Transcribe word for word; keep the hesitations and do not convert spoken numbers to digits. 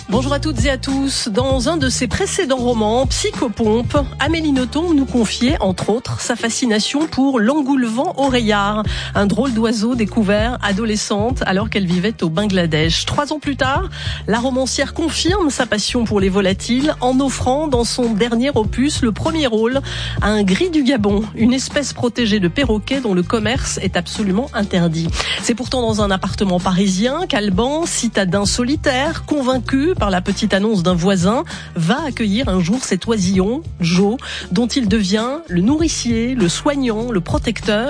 Bonjour à toutes et à tous. Dans un de ses précédents romans, Psychopompe, Amélie Nothomb nous confiait, entre autres, sa fascination pour l'engoulevent oreillard, un drôle d'oiseau découvert adolescente alors qu'elle vivait au Bangladesh. Trois ans plus tard, la romancière confirme sa passion pour les volatiles en offrant dans son dernier opus le premier rôle à un gris du Gabon, une espèce protégée de perroquets dont le commerce est absolument interdit. C'est pourtant dans un appartement parisien qu'Alban, citadin solitaire, convaincu par la petite annonce d'un voisin, va accueillir un jour cet oisillon, Joe, dont il devient le nourricier, le soignant, le protecteur.